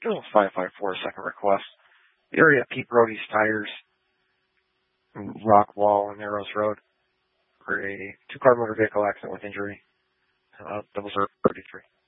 554, second request. The area of Pete Brody's Tires, Rock Wall and Narrows Road, for a two-car motor vehicle accident with injury. Double 33.